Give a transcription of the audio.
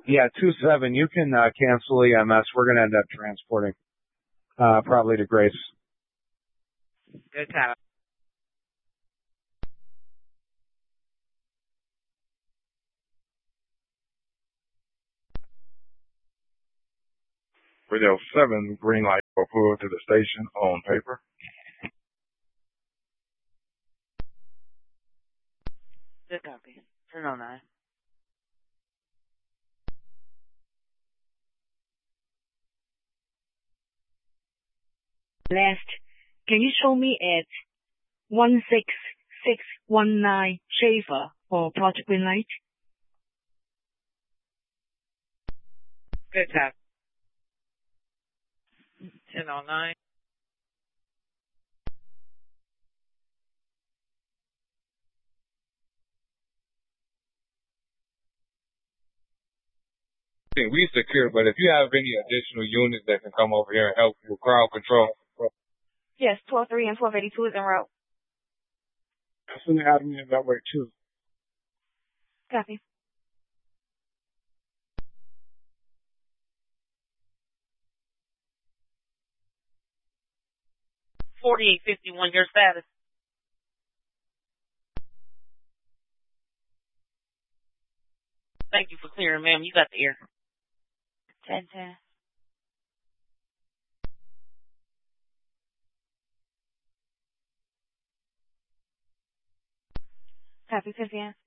Yeah, 2-7. You can cancel EMS. We're going to end up transporting probably to Grace. Good time. Radio 7, green light approved to the station on paper. Good copy. 1009. Last, can you show me at 16619 Schaefer for Project Greenlight? Good time. 1009. We secure, but if you have any additional units that can come over here and help with crowd control. Yes, 12-3 and 1282 is en route. That's in the admin that way too. Copy. $48.51, your status. Thank you for clearing, ma'am. You got the air. 10-10. Copy, 50.